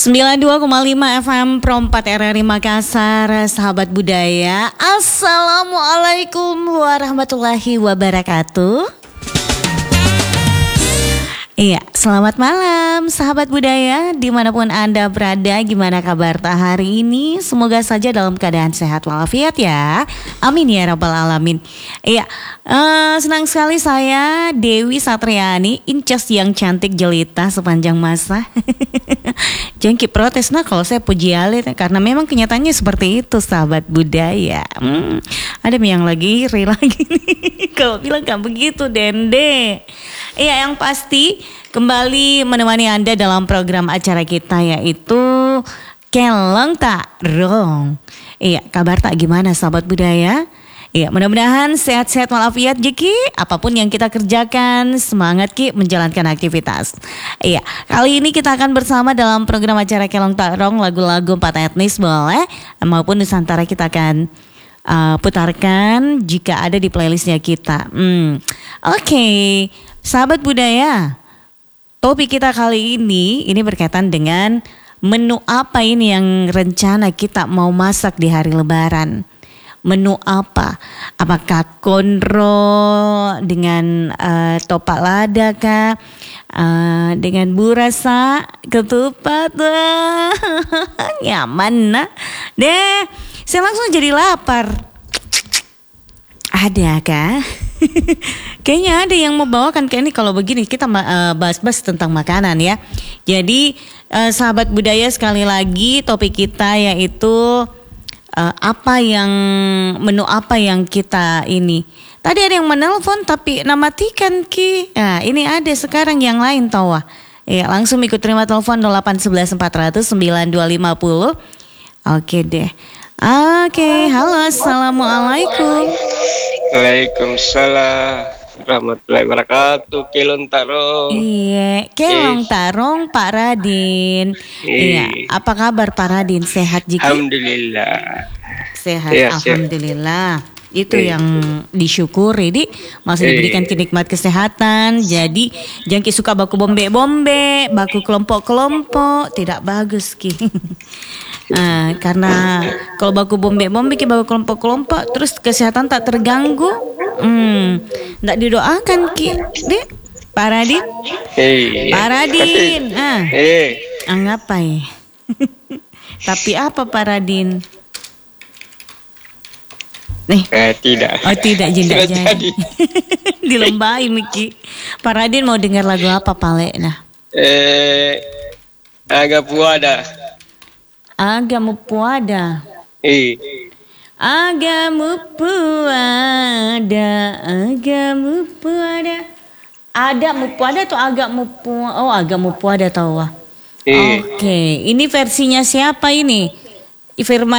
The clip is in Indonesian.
92,5 FM Pro 4 RRI Makassar, sahabat budaya. Assalamualaikum warahmatullahi wabarakatuh. Iya, selamat malam sahabat budaya dimanapun Anda berada. Gimana kabar hari ini? Semoga saja dalam keadaan sehat walafiat ya. Amin ya rabbal alamin. Iya, senang sekali saya Dewi Satriani, incas yang cantik jelita sepanjang masa. Jangan protes nah kalau saya puji alit, karena memang kenyataannya seperti itu sahabat budaya. Ada yang lagi iri lagi nih kalau bilang gak begitu Dende. Iya, yang pasti kembali menemani Anda dalam program acara kita yaitu Kelong Tarong. Iya, kabar tak gimana sahabat budaya? Iya, mudah-mudahan sehat-sehat walafiat Jeki. Apapun yang kita kerjakan, semangat Ki menjalankan aktivitas. Iya, kali ini kita akan bersama dalam program acara Kelong Tarong, lagu-lagu 4 etnis boleh maupun Nusantara kita akan putarkan jika ada di playlistnya kita. Oke. Sahabat budaya, topik kita kali ini berkaitan dengan menu apa ini yang rencana kita mau masak di hari Lebaran. Menu apa? Apakah konro dengan topak lada kah? Dengan burasa, ketupat, nyaman nah. Deh, saya langsung jadi lapar. Ada kah? Kayaknya ada yang mau bawakan kayak ini. Kalau begini kita bahas-bahas tentang makanan ya. Jadi sahabat budaya, sekali lagi topik kita yaitu menu apa yang kita ini. Tadi ada yang menelpon tapi matikan Ki. Nah ini ada sekarang yang lain tawa. Ya langsung ikut terima telepon 0811 400 9250. Oke deh. Oke, halo, assalamualaikum. Waalaikumsalam warahmatullahi wabarakatuh. Kelong Tarong. Iya, Kelong Tarong Pak Radin. Iya, apa kabar Pak Radin? Sehat Jiki? Alhamdulillah. Sehat, ya, alhamdulillah. Itu yang disyukuri di masih diberikan kenikmat kesehatan. Jadi jangan suka baku bombe, baku kelompok-kelompok, tidak bagus Ki. Karena kalau baku bombe baku kelompok-kelompok terus kesehatan tak terganggu. Nggak didoakan Ki. Dek, Pak Radin. Pak Radin. Ngapain? Tapi apa Pak Radin? Nih. Tidak. Oh tidak jadi. Dilombai Miki. Pak Radin mau dengar lagu apa Pale? Nah. Agak puada. Agamu puada. Agamu puada. Agamu puada. Adamu puada atau agakmu puada? Oh agamu puada tahu. Oke, ini versinya siapa ini? Firman